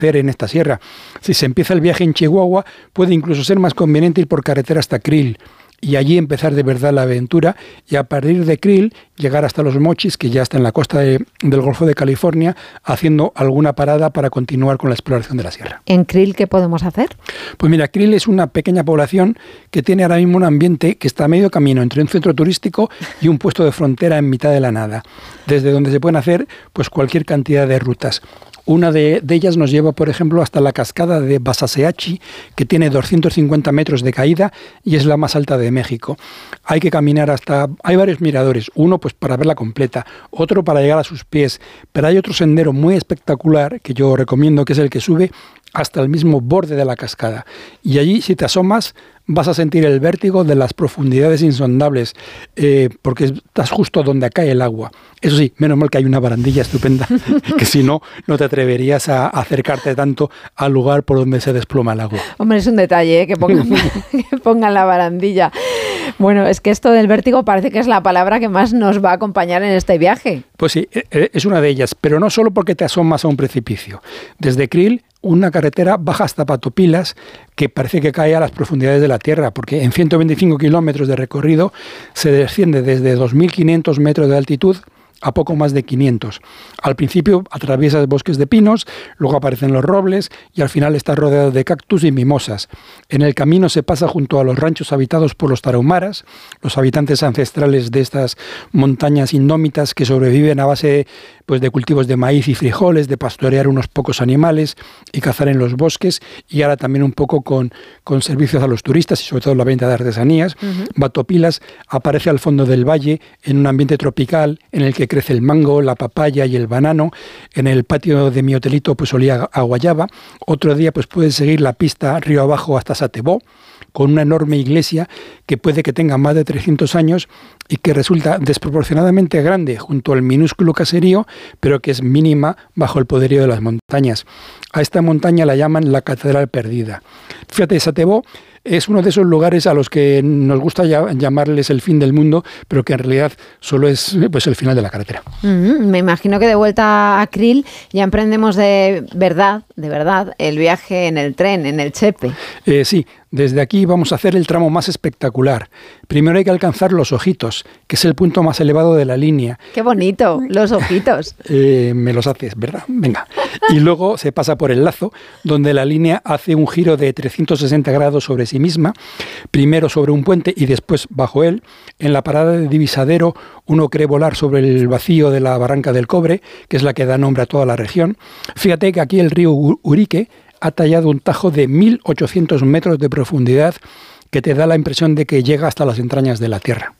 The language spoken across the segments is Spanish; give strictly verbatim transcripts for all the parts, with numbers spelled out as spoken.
hacer en esta sierra. Si se empieza el viaje en Chihuahua, puede incluso ser más conveniente ir por carretera hasta Krill y allí empezar de verdad la aventura, y a partir de Krill llegar hasta Los Mochis, que ya está en la costa de, del Golfo de California, haciendo alguna parada para continuar con la exploración de la sierra. ¿En Krill qué podemos hacer? Pues mira, Krill es una pequeña población que tiene ahora mismo un ambiente que está a medio camino entre un centro turístico y un puesto de frontera en mitad de la nada, desde donde se pueden hacer pues cualquier cantidad de rutas. Una de, de ellas nos lleva, por ejemplo, hasta la cascada de Basaseachi, que tiene doscientos cincuenta metros de caída y es la más alta de México. Hay que caminar hasta... Hay varios miradores, uno pues para verla completa, otro para llegar a sus pies, pero hay otro sendero muy espectacular que yo recomiendo, que es el que sube hasta el mismo borde de la cascada. Y allí, si te asomas, vas a sentir el vértigo de las profundidades insondables, eh, porque estás justo donde cae el agua. Eso sí, menos mal que hay una barandilla estupenda, que si no, no te atreverías a acercarte tanto al lugar por donde se desploma el agua. Hombre, es un detalle, ¿eh? que, pongan, que pongan la barandilla. Bueno, es que esto del vértigo parece que es la palabra que más nos va a acompañar en este viaje. Pues sí, es una de ellas, pero no solo porque te asomas a un precipicio. Desde Krill, una carretera baja hasta Patopilas, que parece que cae a las profundidades de la tierra, porque en ciento veinticinco kilómetros de recorrido se desciende desde dos mil quinientos metros de altitud a poco más de quinientos. Al principio atraviesas bosques de pinos, luego aparecen los robles y al final estás rodeado de cactus y mimosas. En el camino se pasa junto a los ranchos habitados por los tarahumaras, los habitantes ancestrales de estas montañas indómitas que sobreviven a base pues, de cultivos de maíz y frijoles, de pastorear unos pocos animales y cazar en los bosques, y ahora también un poco con, con servicios a los turistas y sobre todo la venta de artesanías. Uh-huh. Batopilas aparece al fondo del valle en un ambiente tropical en el que crece el mango, la papaya y el banano. En el patio de mi hotelito pues olía a guayaba. Otro día pues puedes seguir la pista río abajo hasta Satebó, con una enorme iglesia que puede que tenga más de trescientos años y que resulta desproporcionadamente grande junto al minúsculo caserío, pero que es mínima bajo el poderío de las montañas. A esta montaña la llaman la Catedral Perdida. Fíjate, Satebó es uno de esos lugares a los que nos gusta llamarles el fin del mundo, pero que en realidad solo es pues, el final de la carretera. Mm-hmm. Me imagino que de vuelta a Krill ya emprendemos de verdad, de verdad, el viaje en el tren, en el Chepe. Eh, sí, desde aquí vamos a hacer el tramo más espectacular. Primero hay que alcanzar Los Ojitos, que es el punto más elevado de la línea. ¡Qué bonito! Los Ojitos. eh, me los haces, ¿verdad? Venga. Y luego se pasa por el Lazo, donde la línea hace un giro de trescientos sesenta grados sobre sí misma, primero sobre un puente y después bajo él. En la parada de Divisadero uno cree volar sobre el vacío de la Barranca del Cobre, que es la que da nombre a toda la región. Fíjate que aquí el río Urique ha tallado un tajo de mil ochocientos metros de profundidad que te da la impresión de que llega hasta las entrañas de la tierra.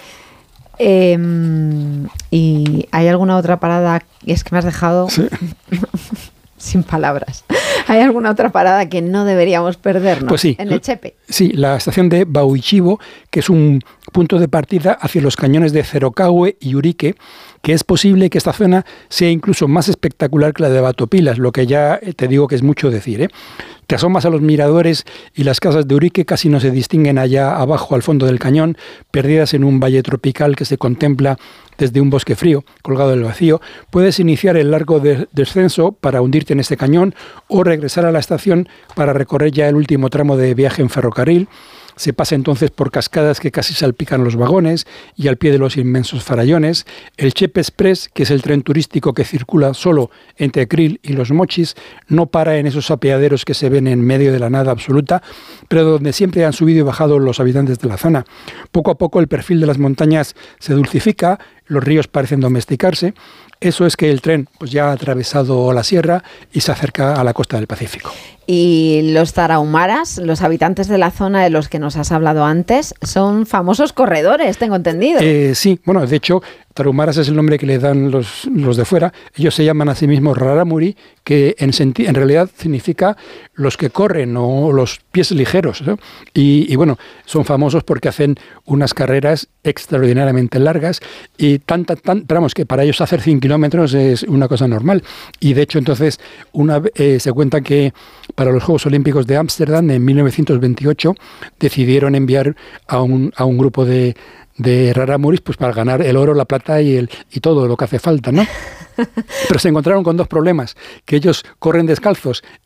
Eh, ¿Y hay alguna otra parada? Es que me has dejado sí. sin palabras. ¿Hay alguna otra parada que no deberíamos perdernos pues sí, en el Chepe? Sí, la estación de Bauichivo, que es un punto de partida hacia los cañones de Cerocahue y Urique, que es posible que esta zona sea incluso más espectacular que la de Batopilas, lo que ya te digo que es mucho decir, ¿eh? Te asomas a los miradores y las casas de Urique casi no se distinguen allá abajo al fondo del cañón, perdidas en un valle tropical que se contempla desde un bosque frío, colgado del vacío. Puedes iniciar el largo de descenso para hundirte en este cañón o regresar a la estación para recorrer ya el último tramo de viaje en ferrocarril. Se pasa entonces por cascadas que casi salpican los vagones y al pie de los inmensos farallones. El Chepe Express, que es el tren turístico que circula solo entre Krill y Los Mochis, no para en esos apeaderos que se ven en medio de la nada absoluta, pero donde siempre han subido y bajado los habitantes de la zona. Poco a poco el perfil de las montañas se dulcifica, los ríos parecen domesticarse. Eso es que el tren pues ya ha atravesado la sierra y se acerca a la costa del Pacífico. Y los tarahumaras, los habitantes de la zona de los que nos has hablado antes, son famosos corredores, tengo entendido. Eh, sí, bueno, de hecho, tarahumaras es el nombre que le dan los, los de fuera. Ellos se llaman a sí mismos rarámuri, que en, senti- en realidad significa los que corren o los pies ligeros, ¿no? Y, y bueno, son famosos porque hacen unas carreras extraordinariamente largas y tan, tan, tan, pero vamos, que para ellos hacer cien kilómetros es una cosa normal. Y de hecho, entonces, una, eh, se cuenta que para los Juegos Olímpicos de Ámsterdam en mil novecientos veintiocho decidieron enviar a un, a un grupo de, de Raramuris pues para ganar el oro, la plata y, el, y todo lo que hace falta, ¿no? Pero se encontraron con dos problemas, que ellos corren descalzos